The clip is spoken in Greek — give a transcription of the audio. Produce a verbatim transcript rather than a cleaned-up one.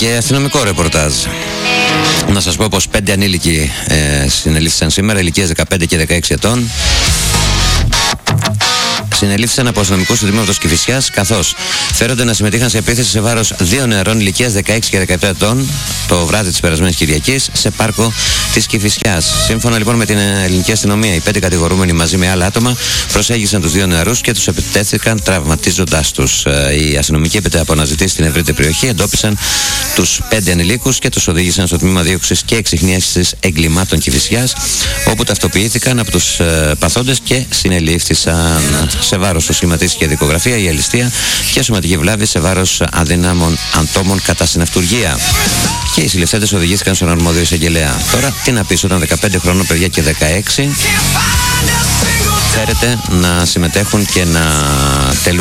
και αστυνομικό ρεπορτάζ. Να σας πω πως πέντε ανήλικοι ε, συνελήφθησαν σήμερα, ηλικίας δεκαπέντε και δεκαέξι ετών. Συνελήφθησαν από αστυνομικούς του τμήματος Κηφισιάς, καθώς φέρονται να συμμετείχαν σε επίθεση σε βάρος δύο νεαρών ηλικίας δεκαέξι και δεκαεπτά ετών το βράδυ της περασμένης Κυριακής σε πάρκο της Κηφισιάς. Σύμφωνα λοιπόν με την ελληνική αστυνομία, οι πέντε κατηγορούμενοι μαζί με άλλα άτομα προσέγγισαν τους δύο νεαρούς και τους επιτέθηκαν τραυματίζοντάς τους. Οι αστυνομικοί, έπειτα από αναζητήσεις στην ευρύτερη περιοχή, εντόπισαν τους πέντε ανηλίκους και τους οδήγησαν στο τμήμα δίωξης και εξιχνίασης εγκλημάτων Κηφισιάς, όπου ταυτοποιήθηκαν από τους ε, παθόντες και συνελήφθησαν. Σε βάρος του σχηματίστηκε δικογραφία, η αληστεία και σωματική βλάβη σε βάρος αδύναμων ατόμων κατά συναυτουργία. Και οι συλληφθέντες οδηγήθηκαν στον αρμόδιο εισαγγελέα. Τώρα, τι να πεις, όταν δεκαπέντε χρόνων παιδιά και δεκαέξι φέρεται να συμμετέχουν και να τελούν